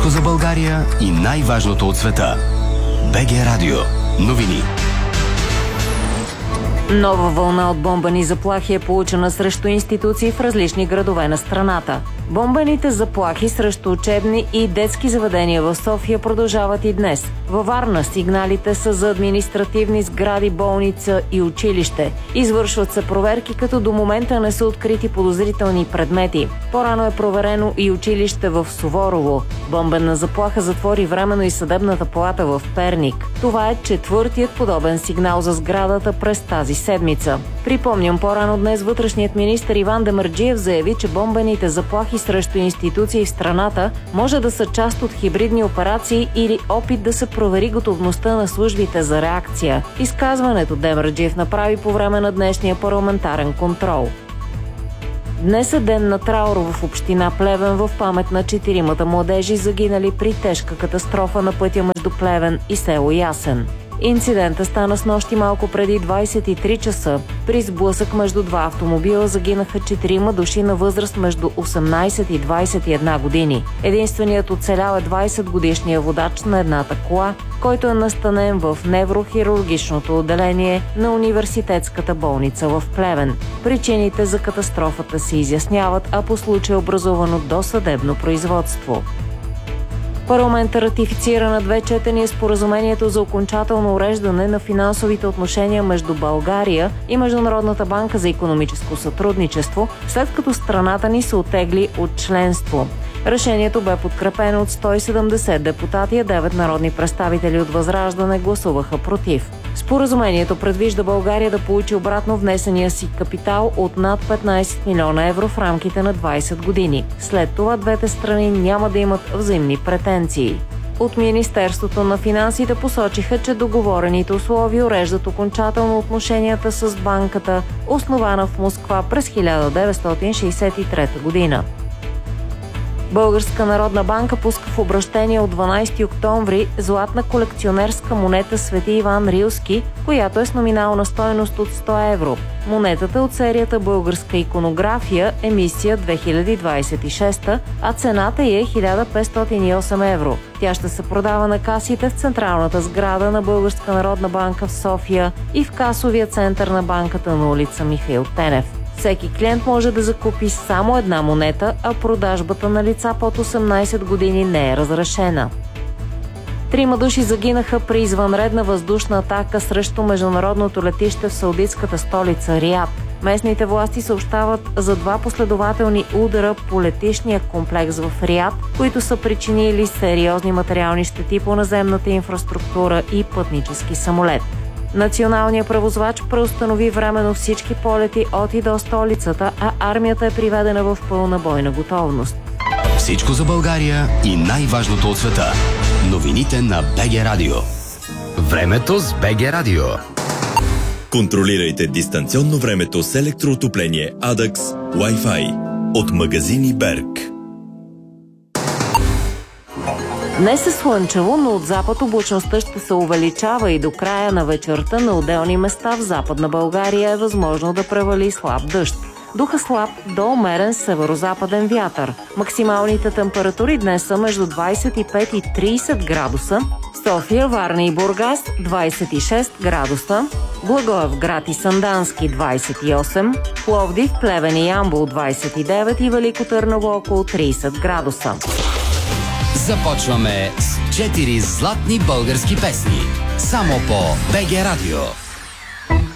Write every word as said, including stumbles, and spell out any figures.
Всичко за България и най-важното от света. БГ Радио. Новини. Нова вълна от бомбени заплахи е получена срещу институции в различни градове на страната. Бомбените заплахи срещу учебни и детски заведения в София продължават и днес. Във Варна сигналите са за административни сгради, болница и училище. Извършват се проверки, като до момента не са открити подозрителни предмети. По-рано е проверено и училище в Суворово. Бомбена заплаха затвори временно и съдебната палата в Перник. Това е четвъртият подобен сигнал за сградата през тази седмица. Припомням, по-рано днес вътрешният министър Иван Демерджиев заяви, че бомбените заплахи срещу институции в страната може да са част от хибридни операции или опит да се провери готовността на службите за реакция. Изказването Демерджиев направи по време на днешния парламентарен контрол. Днес е ден на траур в община Плевен в памет на четиримата младежи, загинали при тежка катастрофа на пътя между Плевен и село Ясен. Инцидентът стана снощи малко преди двадесет и три часа. При сблъсък между два автомобила загинаха четирима души на възраст между осемнадесет и двадесет и една години. Единственият оцелял е двадесетгодишният водач на едната кола, който е настанен в неврохирургичното отделение на университетската болница в Плевен. Причините за катастрофата се изясняват, а по случай е образувано досъдебно производство. Парламентът ратифицира на две четения споразумението за окончателно уреждане на финансовите отношения между България и Международната банка за икономическо сътрудничество, след като страната ни се оттегли от членство. Решението бе подкрепено от сто и седемдесет депутати, а девет народни представители от Възраждане гласуваха против. Споразумението предвижда България да получи обратно внесения си капитал от над петнадесет милиона евро в рамките на двадесет години. След това двете страни няма да имат взаимни претенции. От Министерството на финансите посочиха, че договорените условия уреждат окончателно отношенията с банката, основана в Москва през хиляда деветстотин шейсет и трета година. Българска народна банка пуска в обращение от дванадесети октомври златна колекционерска монета Свети Иван Рилски, която е с номинална стойност от сто евро. Монетата от серията Българска иконография, емисия две хиляди двадесет и шеста, а цената й е хиляда петстотин и осем евро. Тя ще се продава на касите в централната сграда на Българска народна банка в София и в касовия център на банката на улица Михаил Тенев. Всеки клиент може да закупи само една монета, а продажбата на лица под осемнадесет години не е разрешена. Трима души загинаха при извънредна въздушна атака срещу международното летище в саудитската столица Риад. Местните власти съобщават за два последователни удара по летищния комплекс в Риад, които са причинили сериозни материални щети по наземната инфраструктура и пътнически самолет. Националният превозвач преустанови временно всички полети от и до столицата, а армията е приведена в пълна бойна готовност. Всичко за България и най-важното от света. Новините на БГ Радио. Времето с БГ Радио. Контролирайте дистанционно времето с електроотопление Adax Wi-Fi от магазини Берг. Днес е слънчево, но от запад облачността ще се увеличава и до края на вечерта на отделни места в Западна България е възможно да превали слаб дъжд. Духа слаб до умерен северозападен вятър. Максималните температури днес са между двадесет и пет и тридесет градуса. София, Варна и Бургас двадесет и шест градуса. Благоевград и Сандански двадесет и осем. Пловдив, Плевен и Ямбол двадесет и девет и Велико Търново около тридесет градуса. Започваме с четири златни български песни. Само по БГ Радио.